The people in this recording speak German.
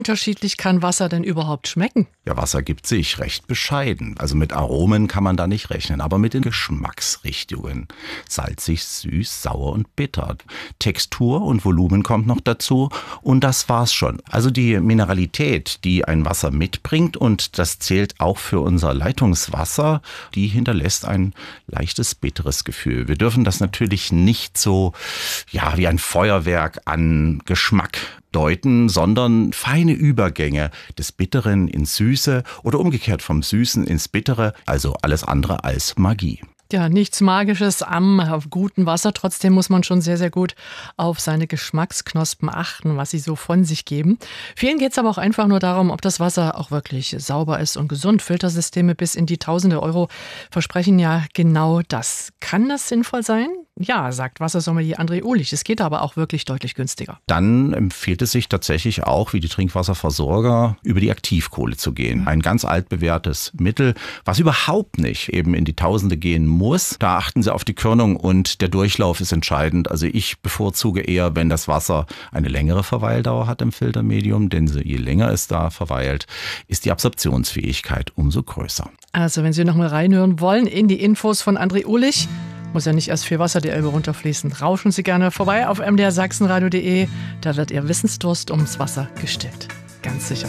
unterschiedlich kann Wasser denn überhaupt schmecken? Ja, Wasser gibt sich recht bescheiden. Also mit Aromen kann man da nicht rechnen, aber mit den Geschmacksrichtungen. Salzig, süß, sauer und bitter. Textur und Volumen kommt noch dazu und das war's schon. Also die Mineralität, die ein Wasser mitbringt, und das zählt auch für unser Leitungswasser, die hinterlässt ein leichtes bitteres Gefühl. Wir dürfen das natürlich nicht so, ja, wie ein Feuerwerk an Geschmack deuten, sondern feine Übergänge des Bitteren ins Süße oder umgekehrt vom Süßen ins Bittere, also alles andere als Magie. Ja, nichts Magisches am guten Wasser. Trotzdem muss man schon sehr, sehr gut auf seine Geschmacksknospen achten, was sie so von sich geben. Vielen geht es aber auch einfach nur darum, ob das Wasser auch wirklich sauber ist und gesund. Filtersysteme bis in die Tausende Euro versprechen ja genau das. Kann das sinnvoll sein? Ja, sagt Wassersommelier André Uhlich. Es geht aber auch wirklich deutlich günstiger. Dann empfiehlt es sich tatsächlich auch, wie die Trinkwasserversorger, über die Aktivkohle zu gehen. Ein ganz altbewährtes Mittel, was überhaupt nicht eben in die Tausende gehen muss. Da achten Sie auf die Körnung und der Durchlauf ist entscheidend. Also ich bevorzuge eher, wenn das Wasser eine längere Verweildauer hat im Filtermedium, denn je länger es da verweilt, ist die Absorptionsfähigkeit umso größer. Also wenn Sie noch mal reinhören wollen in die Infos von André Uhlich, muss ja nicht erst viel Wasser die Elbe runterfließen. Rauschen Sie gerne vorbei auf mdrsachsenradio.de. Da wird Ihr Wissensdurst ums Wasser gestillt. Ganz sicher.